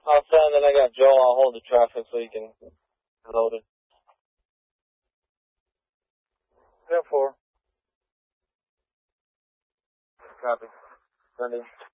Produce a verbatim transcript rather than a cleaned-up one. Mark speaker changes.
Speaker 1: Outside, then I got Joe. I'll hold the traffic so you can load it. ten four. Copy. Ready.